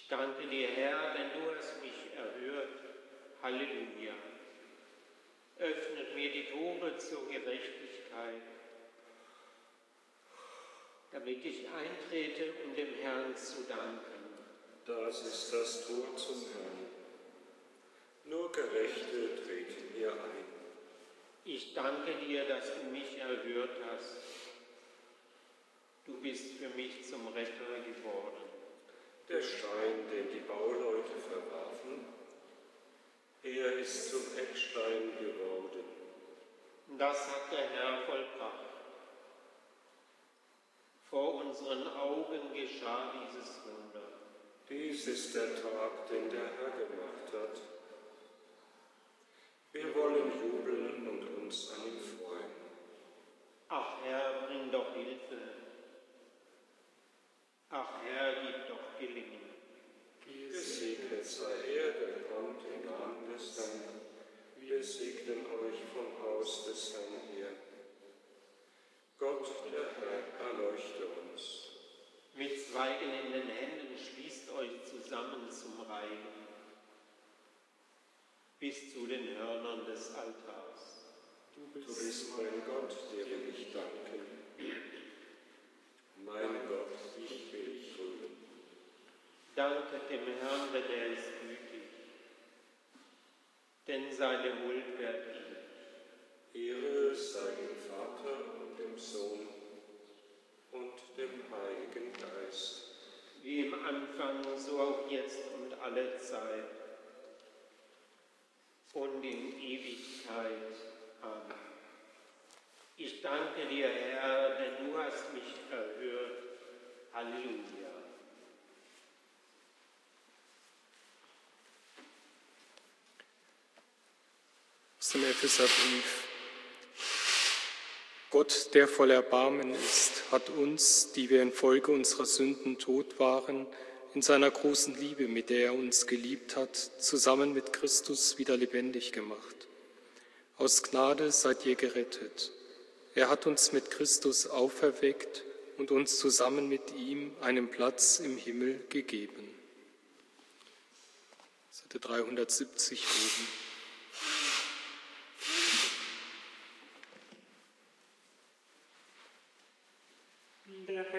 Ich danke dir, Herr, denn du hast mich erhört. Halleluja. Öffnet mir die Tore zur Gerechtigkeit, damit ich eintrete, um dem Herrn zu danken. Das ist das Tor zum Herrn. Nur Gerechte treten hier ein. Ich danke dir, dass du mich erhört hast. Du bist für mich zum Retter geworden. Der Stein, den die Bauleute verwarfen, er ist zum Eckstein geworden. Das hat der Herr vollbracht. Vor unseren Augen geschah dieses Wunder. Dies ist der Tag, den der Herr gemacht hat. Wir wollen jubeln und uns an ihm freuen. Ach Herr, bring doch Hilfe. Ach Herr, gib doch Gelingen. Gesegnet sei er, der kommt im Namen des Herrn. Wir segnen euch vom Haus des Herrn her. Gott, der Herr, erleuchte uns. Mit Zweigen in den Händen schließt euch zusammen zum Reihen, bis zu den Hörnern des Altars. Du bist mein Gott, dir will ich danken. Mein Gott, ich will dich rühmen. Danket dem Herrn, denn er ist gütig, denn seine Huld währt ihn. Ehre sei dem Vater und dem Sohn und dem Heiligen Geist. Wie im Anfang, so auch jetzt und alle Zeit und in Ewigkeit. Amen. Ich danke dir, Herr, denn du hast mich erhört. Halleluja. Aus dem Epheserbrief. Gott, der voll Erbarmen ist, hat uns, die wir infolge unserer Sünden tot waren, in seiner großen Liebe, mit der er uns geliebt hat, zusammen mit Christus wieder lebendig gemacht. Aus Gnade seid ihr gerettet. Er hat uns mit Christus auferweckt und uns zusammen mit ihm einen Platz im Himmel gegeben. Seite 370 oben.